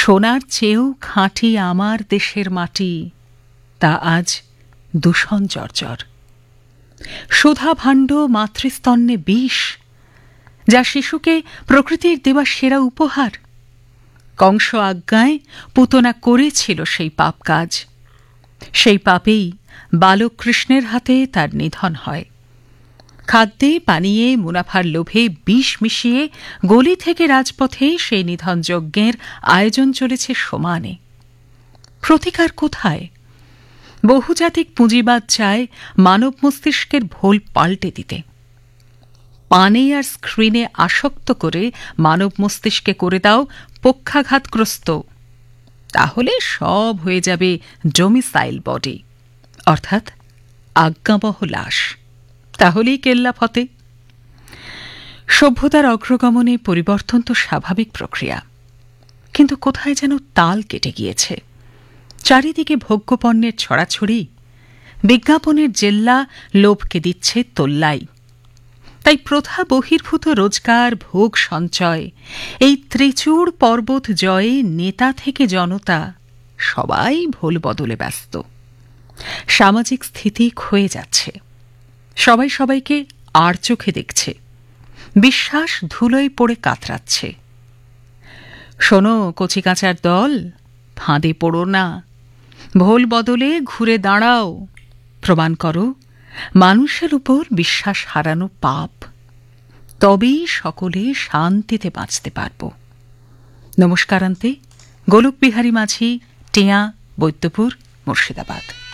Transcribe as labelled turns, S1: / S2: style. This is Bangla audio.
S1: সোনার চেয়েও খাঁটি আমার দেশের মাটি, তা আজ দূষণ জর্জর। সুধা ভাণ্ড মাতৃস্তন্যে বিষ, যা শিশুকে প্রকৃতির দেওয়া সেরা উপহার। কংস আজ্ঞায় পুতনা করেছিল সেই পাপ কাজ। সেই পাপেই বালক কৃষ্ণের হাতে তার নিধন হয়। খাদ্যে পানীয়ে মুনাফার লোভে বিষ মিশিয়ে গলি থেকে রাজপথে সেই নিধন যজ্ঞের আয়োজন চলেছে সমানে। প্রতিকার কোথায়? বহুজাতিক পুঁজিবাদ চায় মানব মস্তিষ্কের ভোল পাল্টে দিতে। পানে আর স্ক্রিনে আসক্ত করে মানব মস্তিষ্কে করে দাও পক্ষাঘাতগ্রস্ত, তাহলে সব হয়ে যাবে ডোমিসাইল বডি, অর্থাৎ আজ্ঞাবহ লাশ। তাহলেই কেল্লা ফতে। সভ্যতার অগ্রগমনে পরিবর্তন তো স্বাভাবিক প্রক্রিয়া, কিন্তু কোথায় যেন তাল কেটে গিয়েছে। চারিদিকে ভোগ্যপণ্যের ছড়াছড়ি, বিজ্ঞাপনের জেল্লা লোভকে দিচ্ছে তোল্লাই। তাই প্রথা বহির্ভূত রোজগার, ভোগ সঞ্চয়, এই ত্রিচূড় পর্বত জয়ে নেতা থেকে জনতা সবাই ভোল বদলে ব্যস্ত। সামাজিক স্থিতি ক্ষয়ে যাচ্ছে, সবাই সবাইকে আর চোখে দেখছে, বিশ্বাস ধুলোয় পড়ে কাতরাচ্ছে। শোনো কচিকাঁচার দল, ফাঁদে পড়ো না, ভোল বদলে ঘুরে দাঁড়াও, প্রমাণ করো মানুষের উপর বিশ্বাস হারানো পাপ, তবেই সকলে শান্তিতে বাঁচতে পারব। নমস্কারান্তে, গোলকবিহারী মাঝি, টিয়া, বৈদ্যপুর, মুর্শিদাবাদ।